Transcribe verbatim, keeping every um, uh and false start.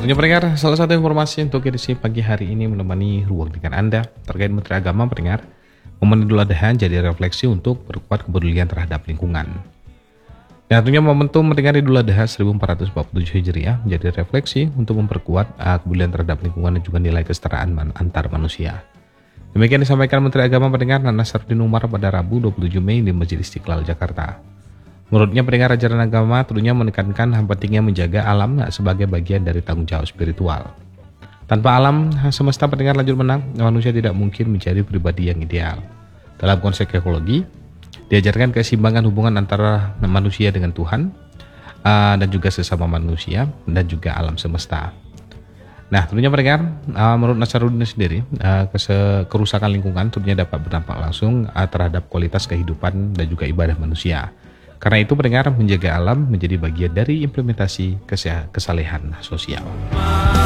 Tentunya pendengar, salah satu informasi untuk edisi pagi hari ini menemani ruang dengan Anda terkait Menteri Agama pendengar. Momen Idul Adha jadi refleksi untuk berkuat kepedulian terhadap lingkungan. Nah, tentunya momentum mendengar Idul Adha seribu empat ratus empat puluh tujuh Hijriah menjadi refleksi untuk memperkuat uh, kepedulian terhadap lingkungan dan juga nilai kesetaraan man- antar manusia. Demikian disampaikan Menteri Agama pendengar Nasaruddin Umar pada Rabu dua puluh tujuh Mei di Masjid Istiqlal, Jakarta. Menurutnya pendengar ajaran agama tentunya menekankan pentingnya menjaga alam sebagai bagian dari tanggung jawab spiritual. Tanpa alam semesta pendengar lanjut menang, manusia tidak mungkin menjadi pribadi yang ideal. Dalam konsep ekologi, diajarkan keseimbangan hubungan antara manusia dengan Tuhan uh, dan juga sesama manusia dan juga alam semesta. Nah, tentunya pendengar, uh, menurut Nasaruddin sendiri, uh, kerusakan lingkungan tentunya dapat berdampak langsung uh, terhadap kualitas kehidupan dan juga ibadah manusia. Karena itu pendengar, menjaga alam menjadi bagian dari implementasi kesalehan sosial.